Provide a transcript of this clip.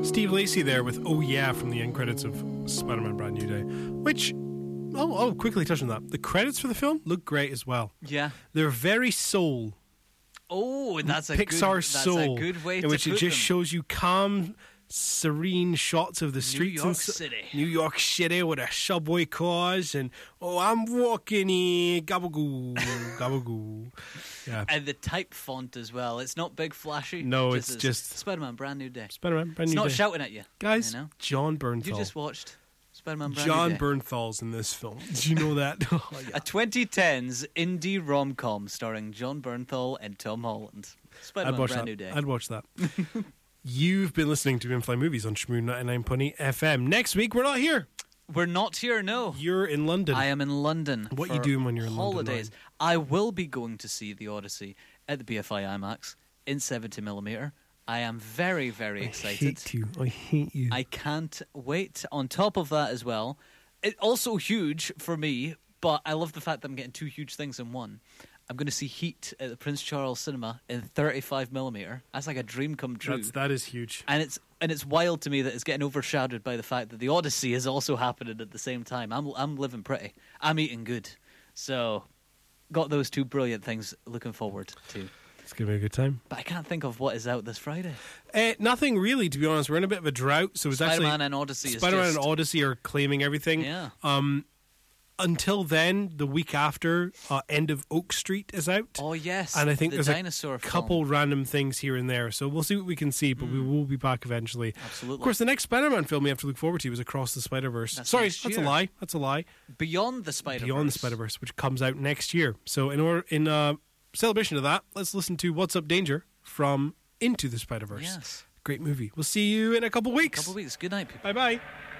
Steve Lacy there with Oh Yeah from the end credits of Spider-Man Brand New Day, which, quickly touch on that. The credits for the film look great as well. Yeah. They're very Soul. Oh, that's a Pixar good, Soul. That's a good way in to which put it just them. shows you calm, serene shots of the streets New York City with a subway cars and I'm walking in gabagoo gabagoo. Yeah. And the type font as well. It's not big flashy. No, it's just Spider-Man Brand New Day. Spider-Man Brand It's New not Day. shouting at you, Guys. You know? John Bernthal. You just watched Spider-Man Brand John New Day. Bernthal's in this film. Did you know that? Oh, yeah. A 2010s indie rom-com starring John Bernthal and Tom Holland. Spider-Man Brand New Day. I'd watch that. You've been listening to In-Flight Movies on Shmoo 99.8 FM. Next week, we're not here. We're not here, no. You're in London. I am in London. What for are you doing when you're in holidays. London? I will be going to see The Odyssey at the BFI IMAX in 70mm. I am very, very excited. I hate you. I can't wait. On top of that as well, it's also huge for me, but I love the fact that I'm getting two huge things in one. I'm going to see Heat at the Prince Charles Cinema in 35mm. That's like a dream come true. That is huge. And it's wild to me that it's getting overshadowed by the fact that The Odyssey is also happening at the same time. I'm living pretty. I'm eating good. So, got those two brilliant things looking forward to. It's going to be a good time. But I can't think of what is out this Friday. Nothing really, to be honest. We're in a bit of a drought, so it's Spider-Man and Odyssey. Spider-Man and Odyssey are claiming everything. Yeah. Until then, the week after, End of Oak Street is out. Oh yes, and I think there's dinosaur a couple random things here and there. So we'll see what we can see, but we will be back eventually. Absolutely. Of course, the next Spider-Man film we have to look forward to is Across the Spider-Verse. That's a lie. That's a lie. Beyond the Spider-Verse. Beyond the Spider-Verse, which comes out next year. So in celebration of that, let's listen to What's Up Danger from Into the Spider-Verse. Yes. Great movie. We'll see you in a couple weeks. Good night, people. Bye-bye.